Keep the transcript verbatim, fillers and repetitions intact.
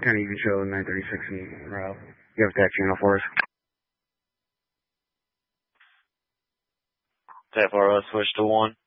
Kind of even show nine thirty-six en route. You have that channel for us. F R O, switch to one.